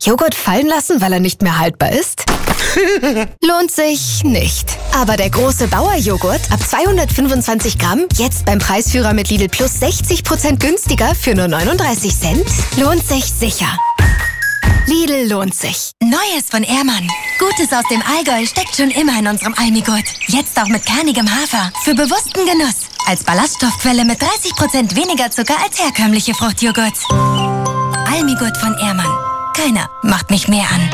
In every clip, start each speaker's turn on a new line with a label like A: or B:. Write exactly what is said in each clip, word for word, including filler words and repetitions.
A: Joghurt fallen lassen, weil er nicht mehr haltbar ist? Lohnt sich nicht. Aber der große Bauer-Joghurt ab zweihundertfünfundzwanzig Gramm, jetzt beim Preisführer mit Lidl Plus sechzig Prozent günstiger für nur neununddreißig Cent, lohnt sich sicher. Lidl lohnt sich.
B: Neues von Ehrmann. Gutes aus dem Allgäu steckt schon immer in unserem Almigurt. Jetzt auch mit kernigem Hafer. Für bewussten Genuss. Als Ballaststoffquelle mit dreißig Prozent weniger Zucker als herkömmliche Fruchtjoghurts. Almigurt von Ehrmann. Keiner macht mich mehr an.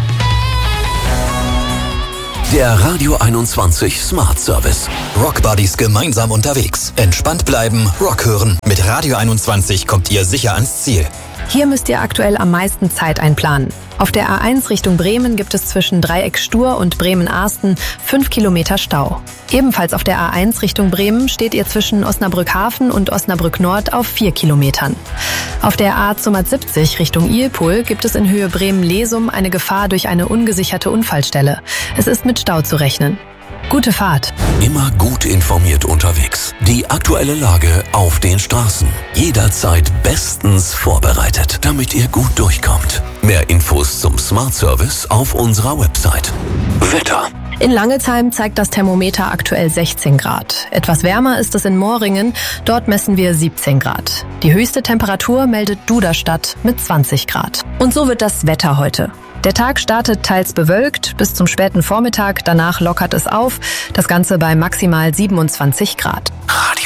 C: Der Radio einundzwanzig Smart Service.
D: Rock Buddies gemeinsam unterwegs. Entspannt bleiben, Rock hören. Mit Radio einundzwanzig kommt ihr sicher ans Ziel.
E: Hier müsst ihr aktuell am meisten Zeit einplanen. Auf der A eins Richtung Bremen gibt es zwischen Dreieck Stur und Bremen-Arsten fünf Kilometer Stau. Ebenfalls auf der A eins Richtung Bremen steht ihr zwischen Osnabrück-Hafen und Osnabrück-Nord auf vier Kilometern. Auf der A zweihundertsiebzig Richtung Ilpol gibt es in Höhe Bremen-Lesum eine Gefahr durch eine ungesicherte Unfallstelle. Es ist mit Stau zu rechnen. Gute Fahrt.
C: Immer gut informiert unterwegs. Die aktuelle Lage auf den Straßen. Jederzeit bestens vorbereitet, damit ihr gut durchkommt. Mehr Infos zum Smart Service auf unserer Website. Wetter.
E: In Langelsheim zeigt das Thermometer aktuell sechzehn Grad. Etwas wärmer ist es in Moringen. Dort messen wir siebzehn Grad. Die höchste Temperatur meldet Duderstadt mit zwanzig Grad. Und so wird das Wetter heute. Der Tag startet teils bewölkt bis zum späten Vormittag. Danach lockert es auf. Das Ganze bei maximal siebenundzwanzig Grad.